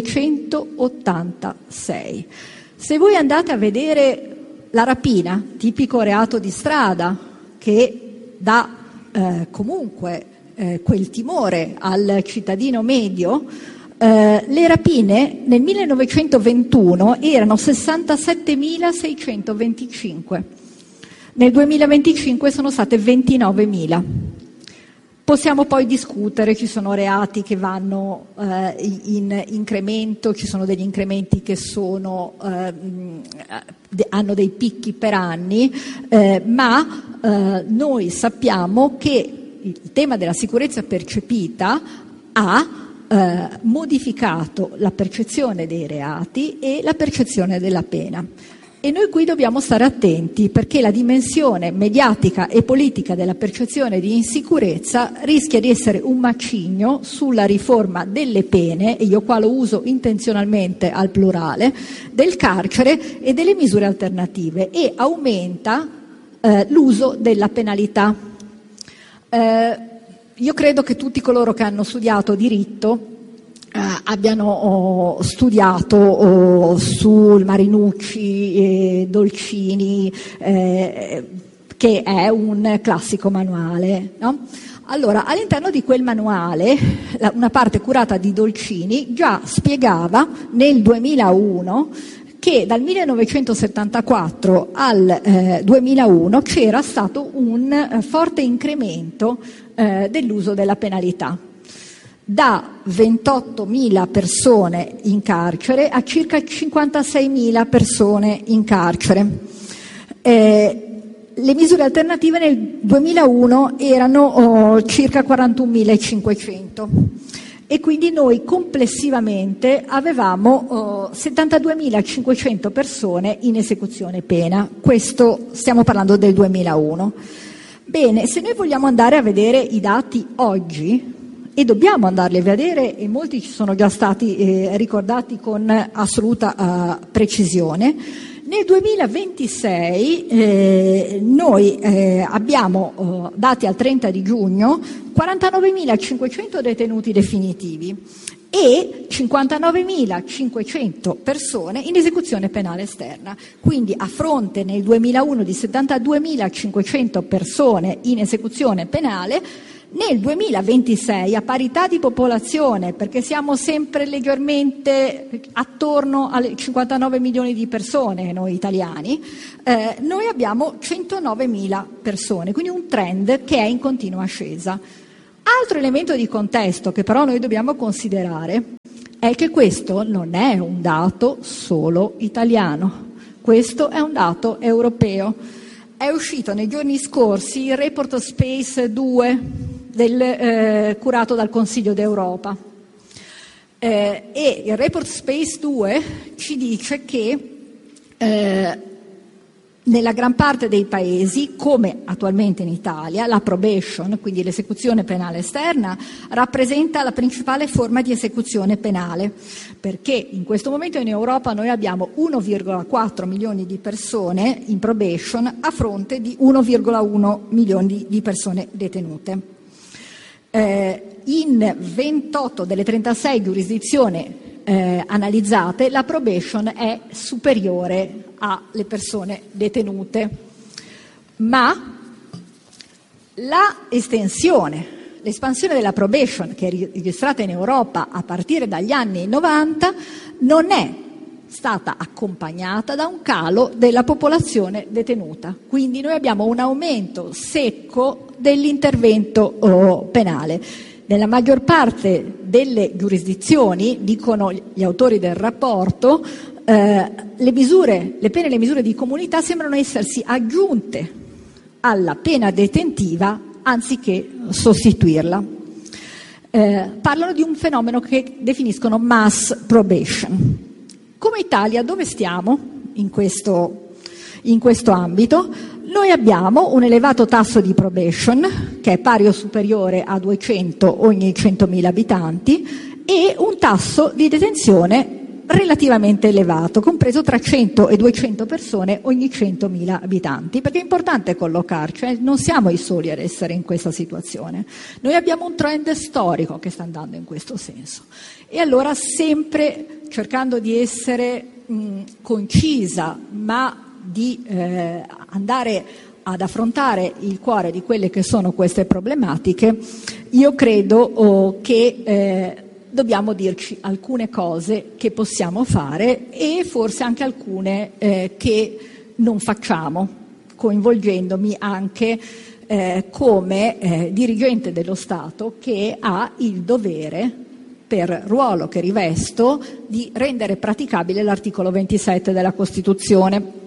286. Se voi andate a vedere la rapina, tipico reato di strada che dà comunque quel timore al cittadino medio, le rapine nel 1921 erano 67.625, nel 2025 sono state 29.000. Possiamo poi discutere, ci sono reati che vanno in incremento, ci sono degli incrementi che hanno dei picchi per anni, ma noi sappiamo che il tema della sicurezza percepita ha modificato la percezione dei reati e la percezione della pena. E noi qui dobbiamo stare attenti, perché la dimensione mediatica e politica della percezione di insicurezza rischia di essere un macigno sulla riforma delle pene, e io qua lo uso intenzionalmente al plurale, del carcere e delle misure alternative, e aumenta l'uso della penalità. Io credo che tutti coloro che hanno studiato diritto abbiano studiato sul Marinucci, Dolcini, che è un classico manuale, no? Allora, all'interno di quel manuale, una parte curata di Dolcini già spiegava nel 2001 che dal 1974 al 2001 c'era stato un forte incremento dell'uso della penalità, da 28.000 persone in carcere a circa 56.000 persone in carcere. Le misure alternative nel 2001 erano circa 41.500 e quindi noi complessivamente avevamo 72.500 persone in esecuzione pena. Questo stiamo parlando del 2001. Bene, se noi vogliamo andare a vedere i dati oggi, e dobbiamo andarli a vedere, e molti ci sono già stati ricordati con assoluta precisione. Nel 2026 noi abbiamo, dati al 30 di giugno, 49.500 detenuti definitivi e 59.500 persone in esecuzione penale esterna. Quindi, a fronte nel 2001 di 72.500 persone in esecuzione penale, nel 2026, a parità di popolazione, perché siamo sempre leggermente attorno alle 59 milioni di persone noi italiani, noi abbiamo 109.000 persone, quindi un trend che è in continua ascesa. Altro elemento di contesto che però noi dobbiamo considerare è che questo non è un dato solo italiano, questo è un dato europeo. È uscito nei giorni scorsi il report Space 2 curato dal Consiglio d'Europa, e il report Space 2 ci dice che nella gran parte dei paesi, come attualmente in Italia, la probation, quindi l'esecuzione penale esterna, rappresenta la principale forma di esecuzione penale, perché in questo momento in Europa noi abbiamo 1,4 milioni di persone in probation a fronte di 1,1 milioni di persone detenute. In 28 delle 36 giurisdizioni analizzate, la probation è superiore alle persone detenute, ma l'espansione della probation, che è registrata in Europa a partire dagli anni 90, non è stata accompagnata da un calo della popolazione detenuta. Quindi noi abbiamo un aumento secco dell'intervento penale. Nella maggior parte delle giurisdizioni, dicono gli autori del rapporto, le pene e le misure di comunità sembrano essersi aggiunte alla pena detentiva anziché sostituirla. Parlano di un fenomeno che definiscono mass probation. Come Italia, dove stiamo in questo ambito? Noi abbiamo un elevato tasso di probation, che è pari o superiore a 200 ogni 100.000 abitanti, e un tasso di detenzione relativamente elevato, compreso tra 100 e 200 persone ogni 100.000 abitanti, perché è importante collocarci, non siamo i soli ad essere in questa situazione. Noi abbiamo un trend storico che sta andando in questo senso. E allora, sempre cercando di essere concisa, ma di andare ad affrontare il cuore di quelle che sono queste problematiche, io credo che dobbiamo dirci alcune cose che possiamo fare e forse anche alcune che non facciamo, coinvolgendomi anche come dirigente dello Stato, che ha il dovere, per ruolo che rivesto, di rendere praticabile l'articolo 27 della Costituzione.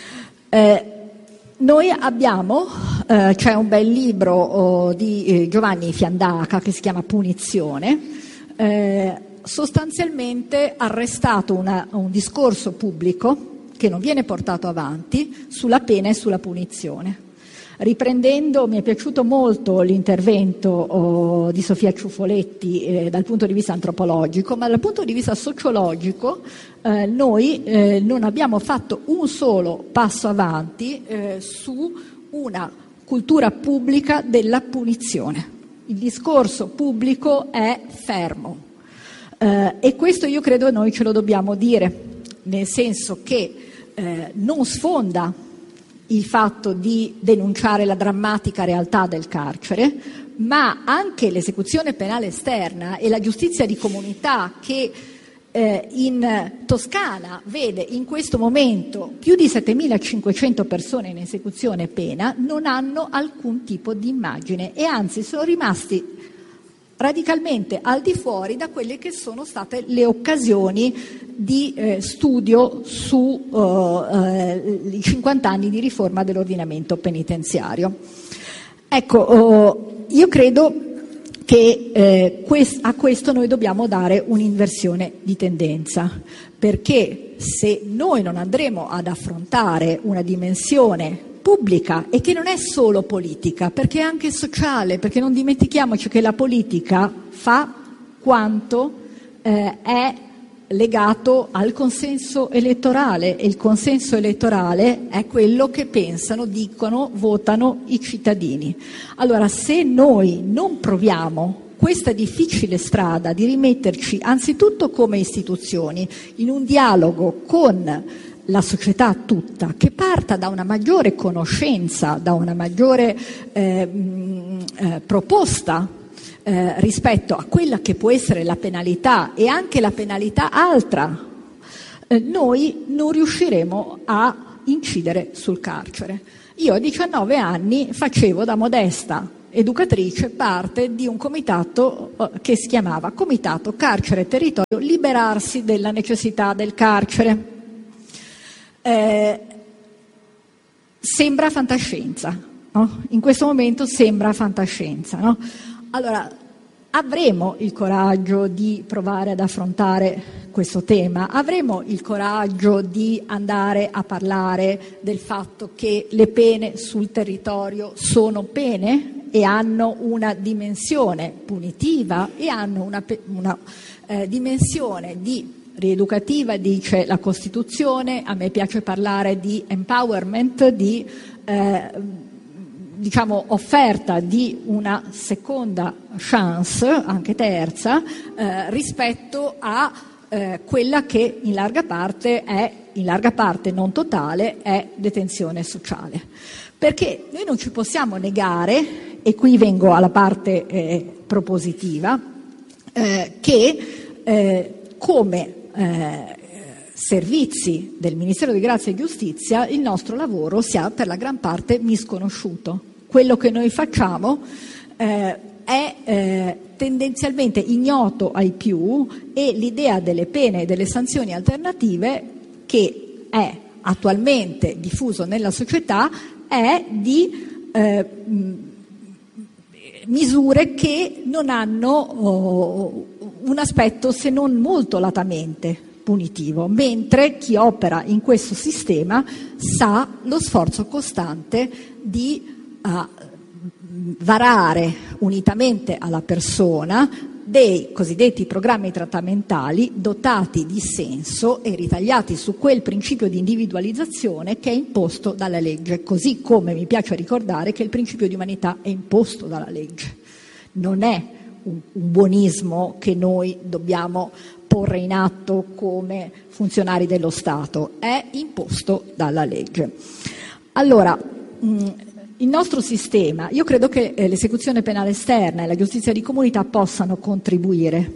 Noi abbiamo, c'è un bel libro di Giovanni Fiandaca che si chiama Punizione, sostanzialmente arrestato un discorso pubblico che non viene portato avanti sulla pena e sulla punizione. Riprendendo, mi è piaciuto molto l'intervento di Sofia Ciuffoletti dal punto di vista antropologico, ma dal punto di vista sociologico noi non abbiamo fatto un solo passo avanti su una cultura pubblica della punizione. Il discorso pubblico è fermo e questo io credo noi ce lo dobbiamo dire, nel senso che non sfonda il fatto di denunciare la drammatica realtà del carcere, ma anche l'esecuzione penale esterna e la giustizia di comunità che in Toscana vede in questo momento più di 7.500 persone in esecuzione pena, non hanno alcun tipo di immagine e anzi sono rimasti radicalmente al di fuori da quelle che sono state le occasioni di studio sui 50 anni di riforma dell'ordinamento penitenziario. Ecco, io credo che a questo noi dobbiamo dare un'inversione di tendenza, perché se noi non andremo ad affrontare una dimensione pubblica e che non è solo politica, perché è anche sociale, perché non dimentichiamoci che la politica fa quanto è legato al consenso elettorale, e il consenso elettorale è quello che pensano, dicono, votano i cittadini. Allora, se noi non proviamo questa difficile strada di rimetterci anzitutto come istituzioni in un dialogo con la società tutta, che parta da una maggiore conoscenza, da una maggiore proposta rispetto a quella che può essere la penalità e anche la penalità altra, noi non riusciremo a incidere sul carcere. Io a 19 anni facevo da modesta educatrice parte di un comitato che si chiamava Comitato Carcere e Territorio Liberarsi della necessità del carcere. Sembra fantascienza, no? In questo momento sembra fantascienza, no? Allora, avremo il coraggio di provare ad affrontare questo tema? Avremo il coraggio di andare a parlare del fatto che le pene sul territorio sono pene e hanno una dimensione punitiva e hanno una dimensione di rieducativa, dice la Costituzione. A me piace parlare di empowerment, di offerta di una seconda chance, anche terza, rispetto a quella che in larga parte non totale, è detenzione sociale. Perché noi non ci possiamo negare, e qui vengo alla parte propositiva, che come servizi del Ministero di Grazia e Giustizia il nostro lavoro sia per la gran parte misconosciuto. Quello che noi facciamo è tendenzialmente ignoto ai più, e l'idea delle pene e delle sanzioni alternative, che è attualmente diffuso nella società, è di misure che non hanno un aspetto se non molto latamente punitivo, mentre chi opera in questo sistema sa lo sforzo costante di varare unitamente alla persona dei cosiddetti programmi trattamentali dotati di senso e ritagliati su quel principio di individualizzazione che è imposto dalla legge, così come mi piace ricordare che il principio di umanità è imposto dalla legge. Non è un buonismo che noi dobbiamo porre in atto come funzionari dello Stato, è imposto dalla legge. Allora, il nostro sistema, io credo che l'esecuzione penale esterna e la giustizia di comunità possano contribuire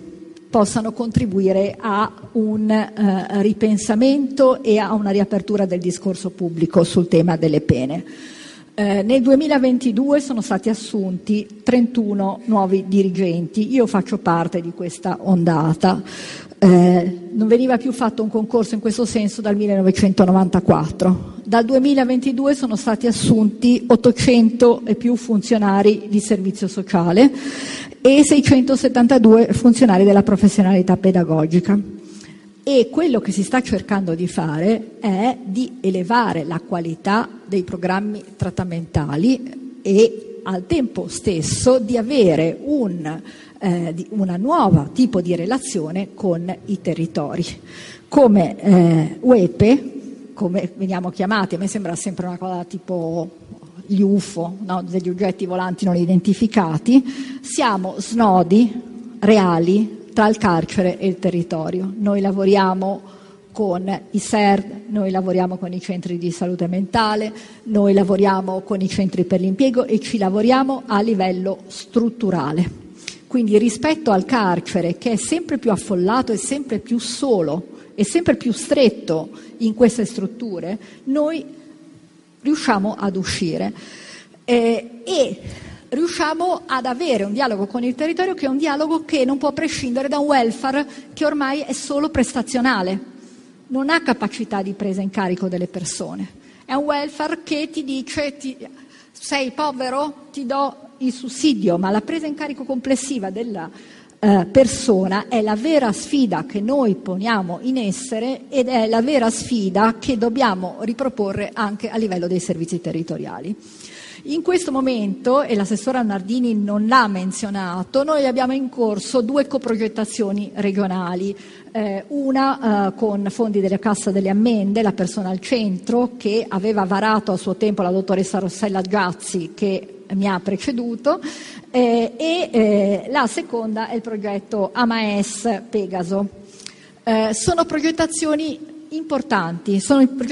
a un ripensamento e a una riapertura del discorso pubblico sul tema delle pene. Nel 2022 sono stati assunti 31 nuovi dirigenti, io faccio parte di questa ondata. Non veniva più fatto un concorso in questo senso dal 1994. Dal 2022 sono stati assunti 800 e più funzionari di servizio sociale e 672 funzionari della professionalità pedagogica. E quello che si sta cercando di fare è di elevare la qualità dei programmi trattamentali e al tempo stesso di avere una nuova tipo di relazione con i territori. Come UEPE, come veniamo chiamati, a me sembra sempre una cosa tipo gli UFO, no? Degli oggetti volanti non identificati, siamo snodi reali tra il carcere e il territorio. Noi lavoriamo con i SERD, noi lavoriamo con i centri di salute mentale, noi lavoriamo con i centri per l'impiego e ci lavoriamo a livello strutturale. Quindi rispetto al carcere, che è sempre più affollato e sempre più solo e sempre più stretto in queste strutture, noi riusciamo ad uscire e riusciamo ad avere un dialogo con il territorio che è un dialogo che non può prescindere da un welfare che ormai è solo prestazionale, non ha capacità di presa in carico delle persone. È un welfare che ti dice sei povero, ti do il sussidio, ma la presa in carico complessiva persona è la vera sfida che noi poniamo in essere ed è la vera sfida che dobbiamo riproporre anche a livello dei servizi territoriali. In questo momento, e l'assessora Nardini non l'ha menzionato, noi abbiamo in corso 2 coprogettazioni regionali, una con fondi della Cassa delle Ammende, la persona al centro, che aveva varato a suo tempo la dottoressa Rossella Giazzi, che mi ha preceduto, e la seconda è il progetto AMAES Pegaso. Sono progettazioni importanti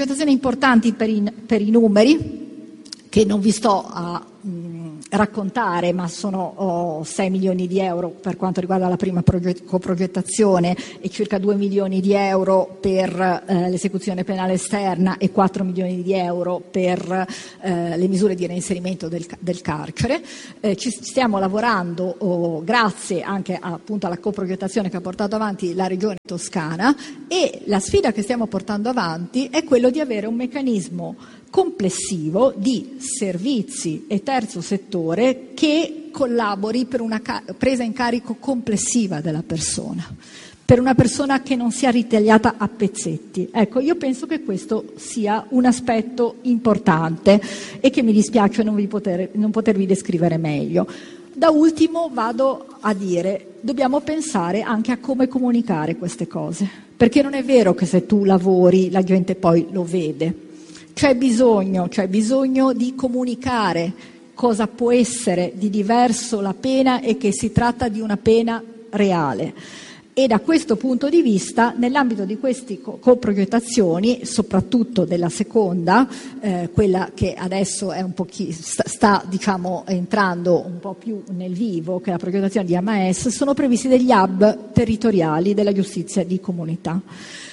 per i numeri, che non vi sto a raccontare, ma sono 6 milioni di euro per quanto riguarda la prima coprogettazione e circa 2 milioni di euro per l'esecuzione penale esterna e 4 milioni di euro per le misure di reinserimento del carcere. Ci stiamo lavorando grazie anche appunto alla coprogettazione che ha portato avanti la Regione Toscana, e la sfida che stiamo portando avanti è quello di avere un meccanismo complessivo di servizi e terzo settore che collabori per una presa in carico complessiva della persona, per una persona che non sia ritagliata a pezzetti. Ecco, io penso che questo sia un aspetto importante e che mi dispiace non potervi descrivere meglio. Da ultimo vado a dire, dobbiamo pensare anche a come comunicare queste cose, perché non è vero che se tu lavori la gente poi lo vede. C'è bisogno di comunicare cosa può essere di diverso la pena e che si tratta di una pena reale. E da questo punto di vista, nell'ambito di queste coprogettazioni, soprattutto della seconda, quella che adesso è sta diciamo entrando un po' più nel vivo, che è la progettazione di AMAES, sono previsti degli hub territoriali della giustizia di comunità,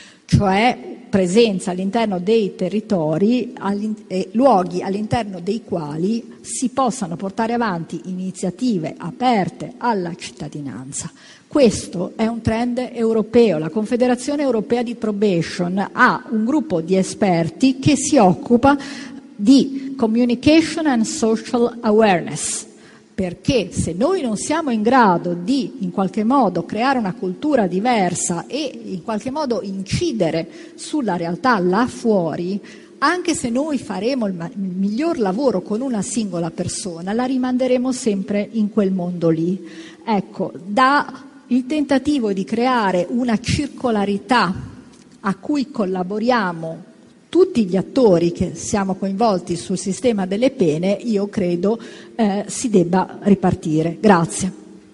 cioè presenza all'interno dei territori, luoghi all'interno dei quali si possano portare avanti iniziative aperte alla cittadinanza. Questo è un trend europeo. La Confederazione Europea di Probation ha un gruppo di esperti che si occupa di communication and social awareness, perché se noi non siamo in grado di in qualche modo creare una cultura diversa e in qualche modo incidere sulla realtà là fuori, anche se noi faremo il miglior lavoro con una singola persona, la rimanderemo sempre in quel mondo lì. Ecco, il tentativo di creare una circolarità a cui collaboriamo tutti gli attori che siamo coinvolti sul sistema delle pene, io credo si debba ripartire. Grazie.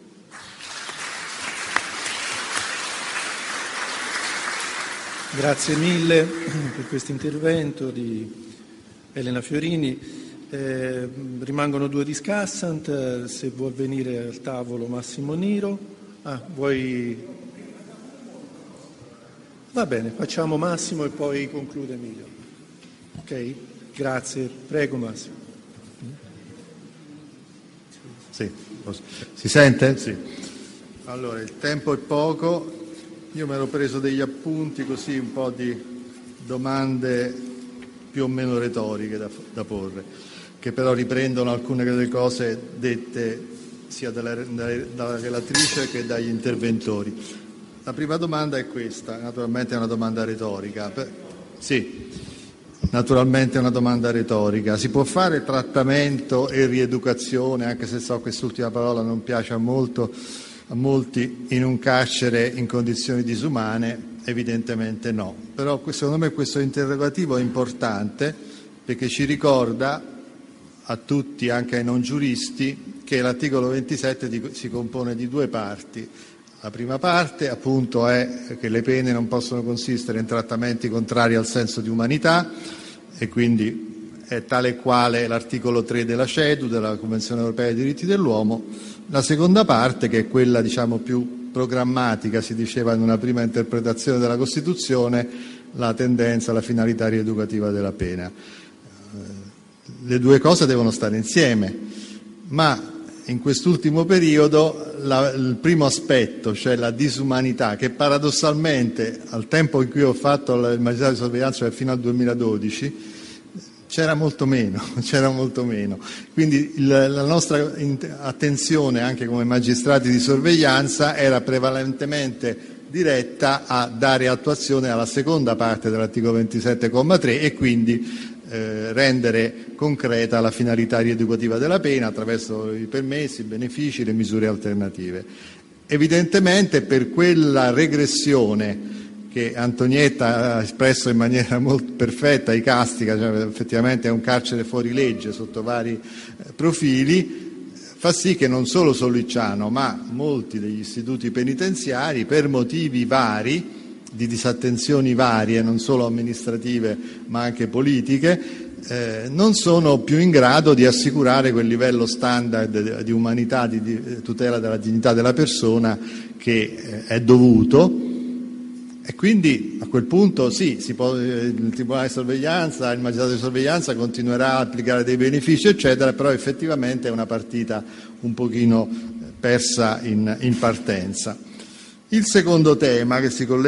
Grazie mille per questo intervento di Elena Fiorini. Rimangono 2 discussant, se vuol venire al tavolo Massimo Niro. Vuoi? Va bene, facciamo Massimo e poi conclude Emilio. Ok? Grazie. Prego Massimo. Sì. Si sente? Sì. Allora, il tempo è poco. Io mi ero preso degli appunti, così un po' di domande più o meno retoriche da porre, che però riprendono alcune delle cose dette sia dalla relatrice che dagli interventori. La prima domanda è questa, naturalmente è una domanda retorica. Sì, naturalmente è una domanda retorica. Si può fare trattamento e rieducazione, anche se so che quest'ultima parola non piace a molti, in un carcere in condizioni disumane? Evidentemente no. Però secondo me questo interrogativo è importante, perché ci ricorda a tutti, anche ai non giuristi, che l'articolo 27 si compone di 2 parti. La prima parte appunto è che le pene non possono consistere in trattamenti contrari al senso di umanità, e quindi è tale e quale l'articolo 3 della CEDU, della Convenzione Europea dei Diritti dell'Uomo. La seconda parte, che è quella diciamo più programmatica, si diceva in una prima interpretazione della Costituzione, la tendenza, la finalità rieducativa della pena. Le 2 cose devono stare insieme, ma in quest'ultimo periodo il primo aspetto, cioè la disumanità, che paradossalmente al tempo in cui ho fatto il magistrato di sorveglianza, cioè fino al 2012, c'era molto meno. Quindi la nostra attenzione, anche come magistrati di sorveglianza, era prevalentemente diretta a dare attuazione alla seconda parte dell'articolo 27,3 e quindi rendere concreta la finalità rieducativa della pena attraverso i permessi, i benefici, le misure alternative. Evidentemente per quella regressione che Antonietta ha espresso in maniera molto perfetta, icastica, cioè effettivamente è un carcere fuori legge sotto vari profili, fa sì che non solo Sollicciano ma molti degli istituti penitenziari, per motivi vari, di disattenzioni varie, non solo amministrative ma anche politiche, non sono più in grado di assicurare quel livello standard di umanità, di tutela della dignità della persona che è dovuto. E quindi a quel punto sì, il Tribunale di sorveglianza, il magistrato di sorveglianza continuerà a applicare dei benefici eccetera, però effettivamente è una partita un pochino persa in partenza. Il secondo tema che si collega